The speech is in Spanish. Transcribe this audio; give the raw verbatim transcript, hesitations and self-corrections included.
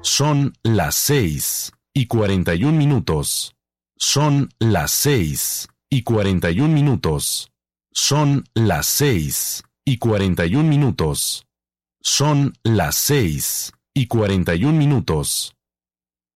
Son las seis y cuarenta y un minutos. Son las seis y cuarenta y un minutos. Son las seis y cuarenta y un minutos. Son las seis y cuarenta y un minutos.